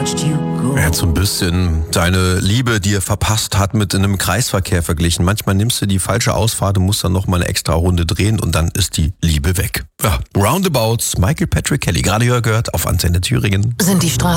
Er hat so ein bisschen seine Liebe, die er verpasst hat, mit einem Kreisverkehr verglichen. Manchmal nimmst du die falsche Ausfahrt und musst dann nochmal eine extra Runde drehen und dann ist die Liebe weg. Ja, Roundabouts, Michael Patrick Kelly, gerade gehört auf Antenne Thüringen. Sind die Straßen